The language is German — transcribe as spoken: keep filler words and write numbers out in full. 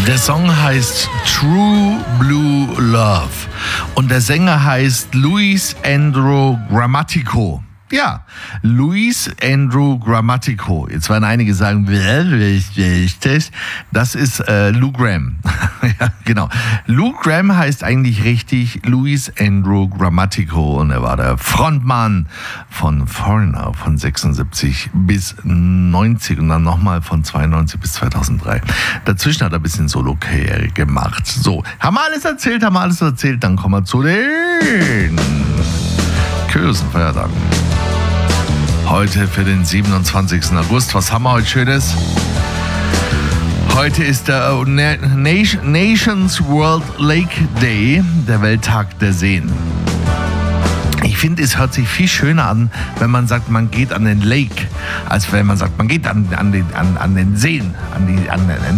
Der Song heißt True Blue Love und der Sänger heißt Luis Andrew Grammatico. Ja, Luis Andrew Grammatico. Jetzt werden einige sagen, wer ist das? Das ist äh, Lou Gramm. Ja, genau. Lou Gramm heißt eigentlich richtig Luis Andrew Grammatico und er war der Frontmann von Foreigner von sechsundsiebzig bis neunzig und dann nochmal von zweiundneunzig bis zweitausenddrei. Dazwischen hat er ein bisschen Solo-Karriere gemacht. So, haben wir alles erzählt, haben wir alles erzählt, dann kommen wir zu den Kirchenfeiertagen. Heute für den siebenundzwanzigsten August. Was haben wir heute Schönes? Heute ist der Nations World Lake Day, der Welttag der Seen. Ich finde, es hört sich viel schöner an, wenn man sagt, man geht an den Lake, als wenn man sagt, man geht an, an, den, an, an den Seen, an die, an,